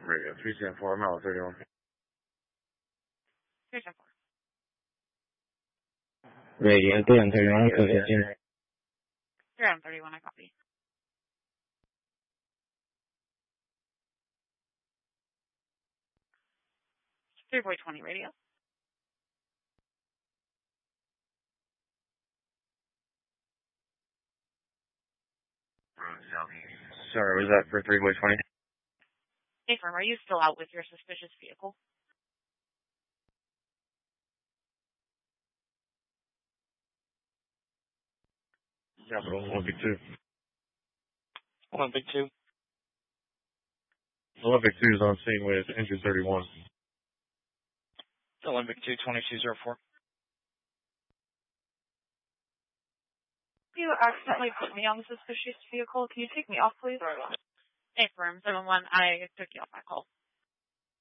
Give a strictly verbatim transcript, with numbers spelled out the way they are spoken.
Radio three ten four, I'm out thirty-one. three ten four. Radio three thirty-one, go fifteen. three thirty-one, I copy. three boy twenty radio. Sorry, was that for three boy twenty? Hey, firm, are you still out with your suspicious vehicle? Capital Olympic two. Olympic two. Olympic two is on scene with engine thirty-one. Olympic two, twenty-two oh four. You accidentally put me on the suspicious vehicle. Can you take me off, please? Hey, firm, seven one, I took you off my call.